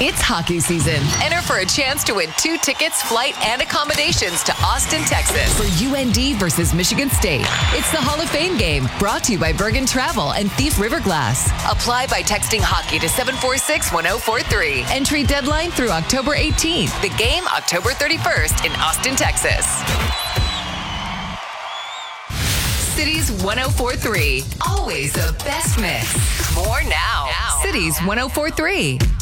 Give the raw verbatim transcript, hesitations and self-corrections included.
It's hockey season. Enter for a chance to win two tickets, flight, and accommodations to Austin, Texas for U N D versus Michigan State. It's the Hall of Fame game, brought to you by Bergen Travel and Thief River Glass. Apply by texting hockey to seven four six, one zero four three. Entry deadline through October eighteenth. The game October thirty-first in Austin, Texas. Cities one oh four three. Always the best mix. More now. now. Cities one oh four three.